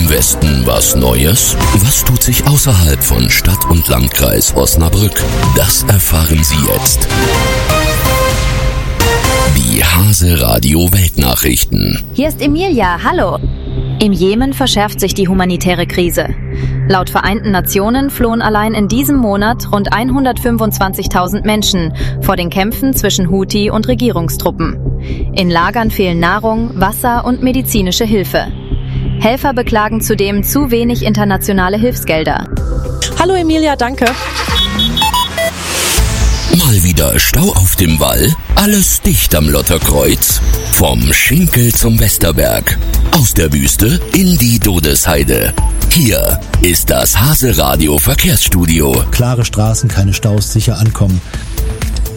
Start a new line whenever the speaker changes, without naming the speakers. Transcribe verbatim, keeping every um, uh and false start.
Im Westen was Neues? Was tut sich außerhalb von Stadt und Landkreis Osnabrück? Das erfahren Sie jetzt. Die Hase Radio Weltnachrichten.
Hier ist Emilia, hallo. Im Jemen verschärft sich die humanitäre Krise. Laut Vereinten Nationen flohen allein in diesem Monat rund hundertfünfundzwanzigtausend Menschen vor den Kämpfen zwischen Houthi und Regierungstruppen. In Lagern fehlen Nahrung, Wasser und medizinische Hilfe. Helfer beklagen zudem zu wenig internationale Hilfsgelder.
Hallo Emilia, danke.
Mal wieder Stau auf dem Wall, alles dicht am Lotterkreuz. Vom Schinkel zum Westerberg, aus der Wüste in die Todesheide. Hier ist das Hase Radio Verkehrsstudio.
Klare Straßen, keine Staus, sicher ankommen.